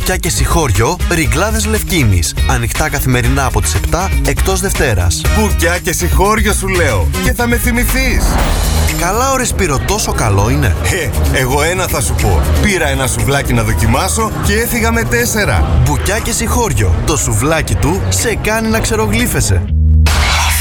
Μπουκιά και Σιχώριο, Ριγκλάδες Λευκίνης. Ανοιχτά καθημερινά από τις 7, εκτός Δευτέρας. Μπουκιά και Σιχώριο σου λέω, και θα με θυμηθείς. Καλά, ο Σπύρο, τόσο καλό είναι. Εγώ ένα θα σου πω. Πήρα ένα σουβλάκι να δοκιμάσω και έφυγα με 4. Μπουκιά και Σιχώριο. Το σουβλάκι του σε κάνει να ξερογλύφεσαι.